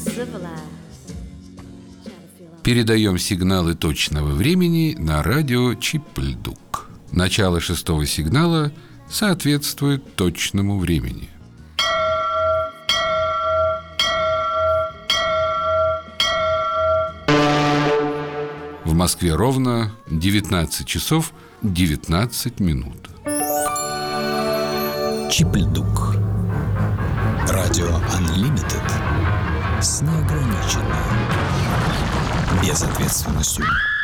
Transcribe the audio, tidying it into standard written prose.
Передаем сигналы точного времени на радио Чип-Льдук. Начало 6-го сигнала соответствует точному времени. В Москве ровно 19 часов 19 минут. Чип-Льдук. Радио Unlimited с неограниченной безответственностью.